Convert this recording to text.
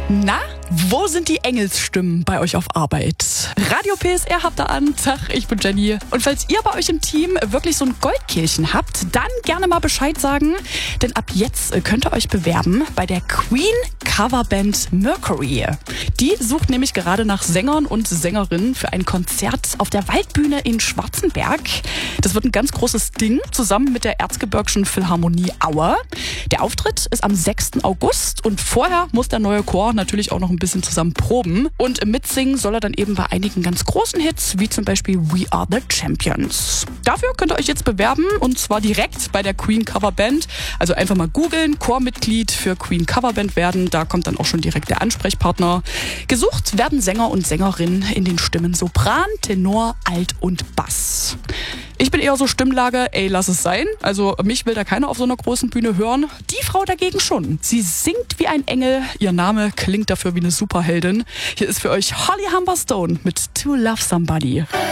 Na, wo sind die Engelsstimmen bei euch auf Arbeit? Radio PSR habt ihr an. Tag, ich bin Jenny. Und falls ihr bei euch im Team wirklich so ein Goldkehlchen habt, dann gerne mal Bescheid sagen. Denn ab jetzt könnt ihr euch bewerben bei der Queen Coverband Mercury. Die sucht nämlich gerade nach Sängern und Sängerinnen für ein Konzert auf der Waldbühne in Schwarzenberg. Das wird ein ganz großes Ding, zusammen mit der Erzgebirgischen Philharmonie Aue. Der Auftritt ist am 6. August und vorher muss der neue Chor natürlich auch noch ein bisschen zusammen proben. Und mitsingen soll er dann eben bei einigen ganz großen Hits, wie zum Beispiel We Are the Champions. Dafür könnt ihr euch jetzt bewerben und zwar direkt bei der Queen Coverband. Also einfach mal googeln, Chormitglied für Queen Coverband werden. Da kommt dann auch schon direkt der Ansprechpartner. Gesucht werden Sänger und Sängerinnen in den Stimmen Sopran, Tenor, Alt und Bass. Ich bin eher so Stimmlage, lass es sein. Also mich will da keiner auf so einer großen Bühne hören. Die Frau dagegen schon. Sie singt wie ein Engel. Ihr Name klingt dafür wie eine Superheldin. Hier ist für euch Holly Humberstone mit To Love Somebody.